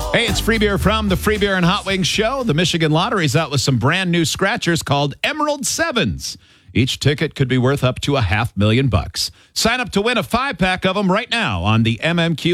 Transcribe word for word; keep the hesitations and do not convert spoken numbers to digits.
Hey, it's Free Beer from the Free Beer and Hot Wings Show. The Michigan Lottery's out with some brand new scratchers called Emerald Sevens. Each ticket could be worth up to a half million bucks. Sign up to win a five-pack of them right now on the M M Q